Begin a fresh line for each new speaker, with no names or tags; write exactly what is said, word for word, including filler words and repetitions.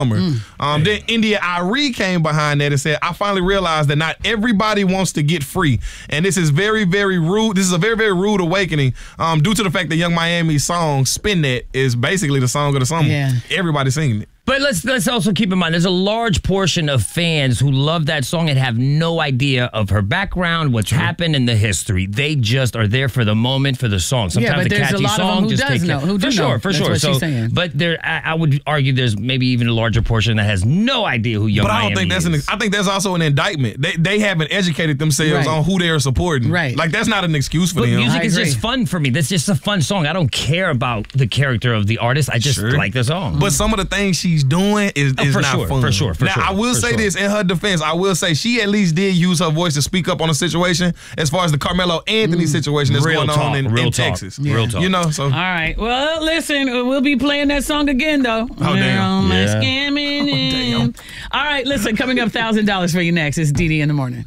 Mm. Um, then India Arie came behind that and said, I finally realized that not everybody wants to get free. And this is very, very rude. This is a very, very rude awakening um, due to the fact that Young Miami's song, Spin That, is basically the song of the summer.
Yeah.
Everybody's singing it.
But let's let's also keep in mind, there's a large portion of fans who love that song and have no idea of her background, what's True. happened in the history. They just are there for the moment, for the song. Sometimes
yeah, but
the
there's
catchy
a lot
song
of them who
just
does
take
know,
care.
who do
for sure,
know.
for
That's
sure.
what
so,
she's saying.
but there, I, I would argue there's maybe even a larger portion that has no idea who Young
But I don't
Miami
think that's
is.
an. I think that's also an indictment. They they haven't educated themselves
Right.
on who they're supporting.
Right.
Like that's not an excuse for
But
them.
music
I
is
agree.
just fun for me. That's just a fun song. I don't care about the character of the artist. I just
Sure.
like the song.
But some of the things she's doing is,
Oh,
is
for
not
sure,
fun.
for sure, for
now,
sure,
I will
for
say
sure.
this in her defense. I will say she at least did use her voice to speak up on a situation as far as the Carmelo Anthony situation that's
Real
going
talk,
on in,
real
in
talk,
Texas.
real talk.
You know, so.
All right. Well, listen, we'll be playing that song again, though.
Oh, damn.
Yeah.
Yeah.
Scamming
Oh, damn.
in. All right, listen, coming up one thousand dollars for you next. It's D D in the morning.